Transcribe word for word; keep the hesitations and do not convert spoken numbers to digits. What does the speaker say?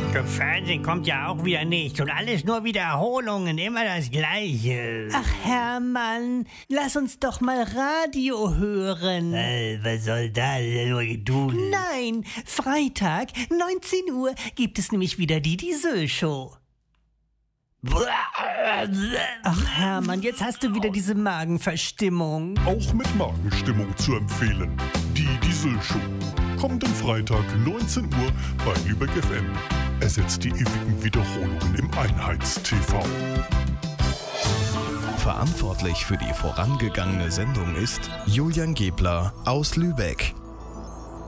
Zum Fernsehen kommt ja auch wieder nichts und alles nur Wiederholungen, immer das Gleiche. Ach Hermann, lass uns doch mal Radio hören. Äh, was soll das denn nur tun? Nein, Freitag, neunzehn Uhr, gibt es nämlich wieder die Diesel-Show. Ach Hermann, jetzt hast du wieder diese Magenverstimmung. Auch mit Magenstimmung zu empfehlen. Die Diesel-Show. Kommenden Freitag, neunzehn Uhr bei Lübeck F M. Ersetzt die ewigen Wiederholungen im Einheits-T V. Verantwortlich für die vorangegangene Sendung ist Julian Gebler aus Lübeck.